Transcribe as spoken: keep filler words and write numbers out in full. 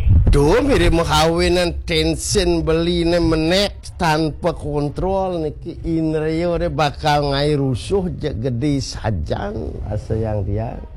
Duh mirip mengkawinan tension beline menek tanpa kontrol niki Inrio bakal ngai rusuh gede sajan asa yang dia